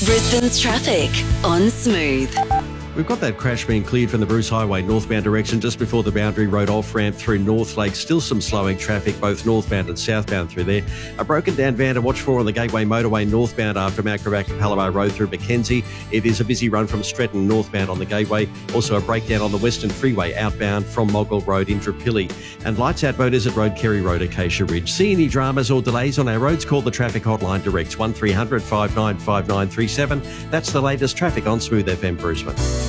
Brisbane's traffic on Smooth. We've got that crash being cleared from the Bruce Highway northbound direction just before the Boundary Road off-ramp through North Lake. Still some slowing traffic both northbound and southbound through there. A broken down van to watch for on the Gateway Motorway northbound after Mount Gravatt Palabar Road through Mackenzie. It is a busy run from Stretton northbound on the Gateway. Also a breakdown on the Western Freeway outbound from Moggill Road into Pilly. And lights out Motors Road, Kerry Road, Acacia Ridge. See any dramas or delays on our roads? Call the traffic hotline direct 1300 595937. That's the latest traffic on Smooth FM Brisbane.